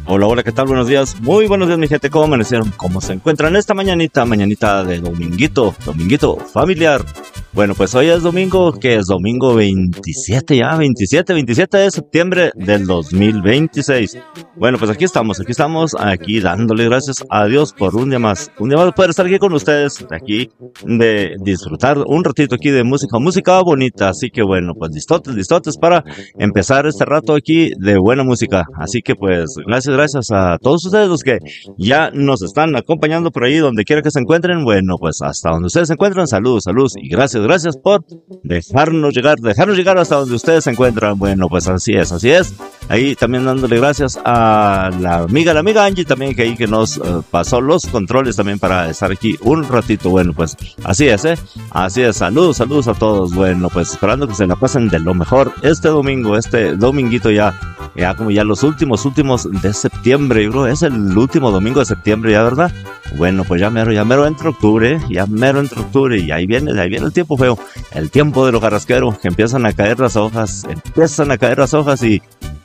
Hola, hola, ¿qué tal? Buenos días. Muy buenos días, mi gente. ¿Cómo amanecieron? ¿Cómo se encuentran esta mañanita? Mañanita de dominguito familiar. Bueno, pues hoy es domingo, que es domingo 27 ya, 27 de septiembre del 2026. Bueno, pues aquí estamos, aquí dándole gracias a Dios por un día más de poder estar aquí con ustedes, aquí de disfrutar un ratito aquí de música bonita. Así que bueno, pues listotes para empezar este rato aquí de buena música. Así que pues gracias a todos ustedes los que ya nos están acompañando por ahí donde quiera que se encuentren. Bueno, pues hasta donde ustedes se encuentran, saludos y gracias por dejarnos llegar hasta donde ustedes se encuentran. Bueno, pues así es. Ahí también dándole gracias a la amiga Angie también, que nos pasó los controles también para estar aquí un ratito. Bueno, pues así es, saludos a todos. Bueno, pues esperando que se la pasen de lo mejor este dominguito ya como ya los últimos de septiembre. Yo creo que es el último domingo de septiembre ya, ¿verdad? Bueno, pues ya mero entra octubre, y ahí viene el tiempo feo, el tiempo de lo carrasquero, que empiezan a caer las hojas y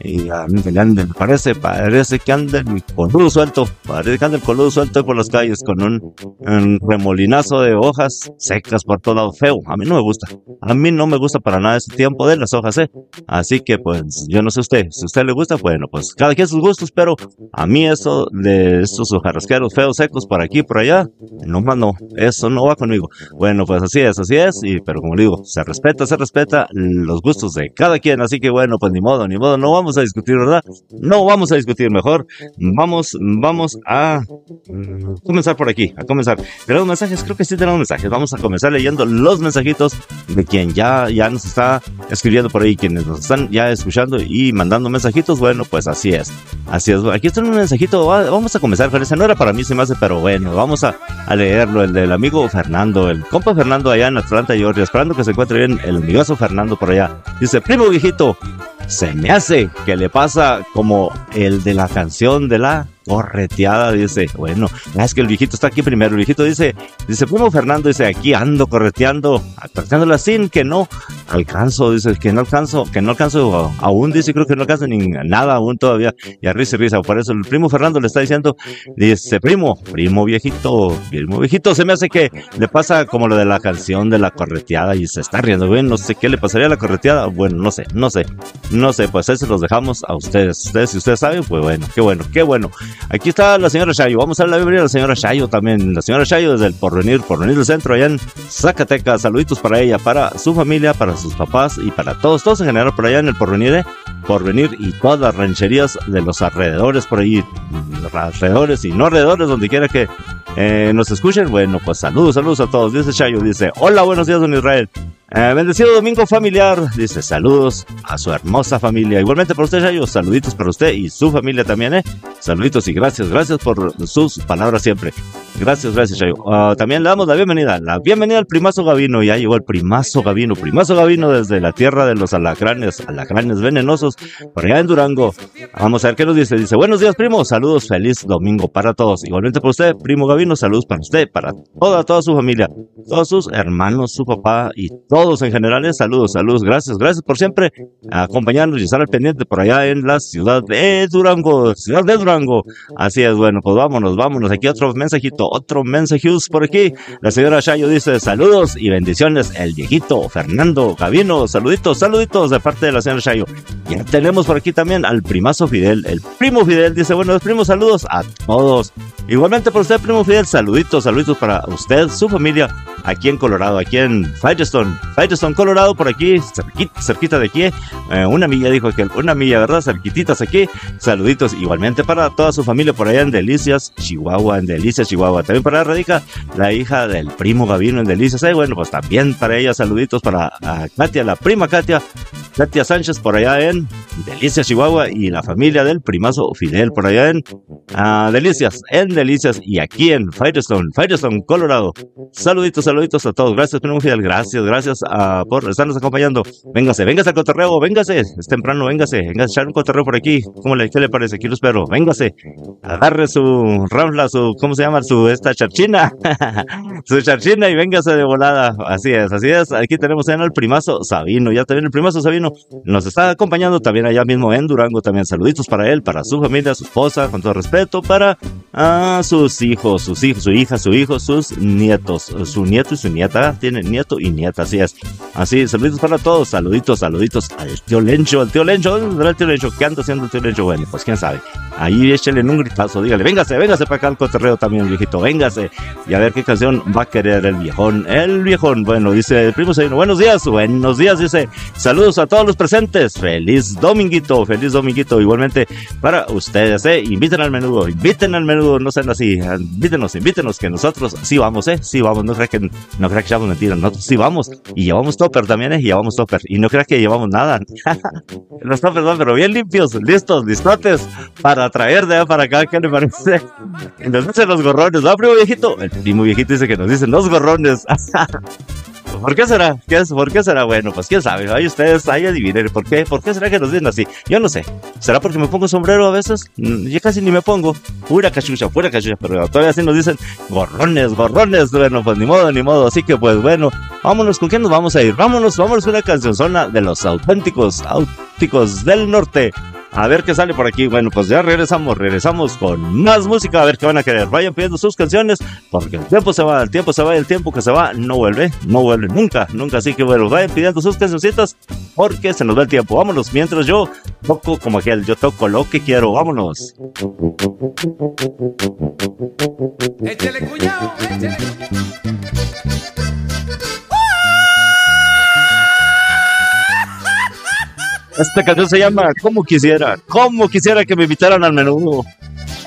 parece que anda el coludo suelto, por las calles con un remolinazo de hojas secas por todo lado, feo. A mí no me gusta para nada ese tiempo de las hojas, así que pues yo no sé si a usted le gusta. Bueno, pues cada quien sus gustos, pero a mí eso de estos hojarasqueros feos secos por aquí por allá, no, eso no va conmigo. Bueno, pues así es, pero como le digo, se respeta los gustos de cada quien, así que bueno, pues ni modo, no vamos a discutir, ¿verdad? No vamos a discutir, mejor vamos a comenzar por aquí, Tenemos mensajes, creo que sí tenemos mensajes. Vamos a comenzar leyendo los mensajitos de quien ya nos está escribiendo por ahí, quienes nos están ya escuchando y mandando mensajitos. Bueno, pues así es. Aquí está un mensajito, vamos a comenzar con ese, no era para mí, se me hace, pero bueno, vamos a leerlo, el del amigo Fernando, el compa Fernando allá en Atlanta, Georgia, esperando que se encuentre bien el amigoso Fernando por allá. Dice: primo viejito, se me hace que le pasa como el de la canción de la correteada. Dice, bueno, es que el viejito está aquí primero. El viejito dice, primo Fernando, dice, aquí ando correteándola sin que no alcanzo, dice, que no alcanzo aún, dice, creo que no alcanzo ni nada aún todavía, y a risa, por eso el primo Fernando le está diciendo, dice, primo viejito, se me hace que le pasa como lo de la canción de la correteada, y se está riendo, güey, no sé qué le pasaría a la correteada. Bueno, no sé, pues eso los dejamos a ustedes, si ustedes saben, pues bueno, qué bueno. Aquí está la señora Chayo, vamos a darle la bienvenida a la señora Chayo también, la señora Chayo desde el Porvenir del Centro, allá en Zacatecas. Saluditos para ella, para su familia, para sus papás y para todos en general por allá en el Porvenir y todas las rancherías de los alrededores por ahí, alrededores y no alrededores, donde quiera que nos escuchen. Bueno, pues saludos a todos. Dice Chayo, dice, hola, buenos días, don Israel. Bendecido domingo familiar, dice, saludos a su hermosa familia. Igualmente para usted, Chayo, saluditos para usted y su familia también, saluditos y gracias por sus palabras siempre. Gracias, Chayo. También le damos la bienvenida al primazo Gavino. Ya llegó el primazo Gavino desde la tierra de los alacranes venenosos, por allá en Durango. Vamos a ver qué nos dice. Dice, buenos días, primo, saludos, feliz domingo para todos. Igualmente para usted, primo Gavino, saludos para usted, para toda su familia, todos sus hermanos, su papá y todos en general. Saludos, gracias por siempre acompañarnos y estar al pendiente por allá en la ciudad de Durango. Así es, bueno, pues vámonos. Aquí otro mensajito por aquí. La señora Chayo dice, saludos y bendiciones, el viejito Fernando Gavino. Saluditos de parte de la señora Chayo. Ya tenemos por aquí también al primazo Fidel. El primo Fidel dice, buenos primos, saludos a todos. Igualmente por usted, primo Fidel, saluditos para usted, su familia, aquí en Colorado, aquí en Firestone, Colorado, por aquí, cerquita de aquí, una milla, ¿verdad? Cerquititas aquí, saluditos igualmente para toda su familia por allá en Delicias, Chihuahua. También para radica la hija del primo Gavino en Delicias. Bueno, pues también para ella, saluditos para Katia, la prima Katia Sánchez por allá en Delicias, Chihuahua, y la familia del primazo Fidel por allá en Delicias, y aquí en Firestone, Colorado. Saluditos saluditos a todos. Gracias, Primo Fidel. Gracias por estarnos acompañando. Véngase al cotorreo, véngase. Es temprano, véngase a echar un cotorreo por aquí. ¿Qué le parece? Aquí lo espero. Véngase. Agarre su ramfla, ¿cómo se llama? Esta charchina. Su charchina y véngase de volada. Así es. Aquí tenemos al primazo Sabino. Ya también el primazo Sabino nos está acompañando también allá mismo en Durango. También saluditos para él, para su familia, su esposa, con todo respeto, para sus hijos, su hija, su hijo, sus nietos, su nieto y su nieta. Tiene nieto y nieta, así es. Así, saluditos para todos. Saluditos al tío Lencho. ¿Dónde estará el tío Lencho? ¿Qué anda haciendo el tío Lencho? Bueno, pues quién sabe. Ahí échale un gritazo, dígale, véngase para acá al cotorreo también, viejito, véngase. Y a ver qué canción va a querer el viejón. Bueno, dice el primo Sabino, buenos días, dice, saludos a todos los presentes, feliz dominguito, igualmente para ustedes, inviten al menudo, no sean así, invítenos, que nosotros sí vamos, no crean que echamos mentiras, nosotros sí vamos, y llevamos topper también, y no crean que llevamos nada, los toppers van pero bien limpios, listotes, para traer de allá para acá, ¿qué le parece? Y nos dicen los gorrones, ¿no, primo viejito? El primo viejito dice que nos dicen los gorrones. ¿Por qué será? ¿Por qué será? Bueno, pues quién sabe, ahí ustedes, ahí adivinen, ¿por qué será que nos dicen así? Yo no sé, ¿será porque me pongo sombrero a veces? Yo casi ni me pongo, pura cachucha, pero todavía así nos dicen gorrones, bueno, pues ni modo, así que pues bueno, vámonos, ¿con quién nos vamos a ir? Vámonos con una cancionzona de los auténticos del norte. A ver qué sale por aquí. Bueno, pues ya regresamos con más música. A ver qué van a querer. Vayan pidiendo sus canciones, porque el tiempo se va, y el tiempo que se va no vuelve nunca. Así que bueno, vayan pidiendo sus cancioncitas, porque se nos va el tiempo. Vámonos, mientras yo toco como aquel, yo toco lo que quiero. Vámonos. Échale, cuñado, échale. Esta canción se llama ¿Cómo quisiera que me invitaran al menudo?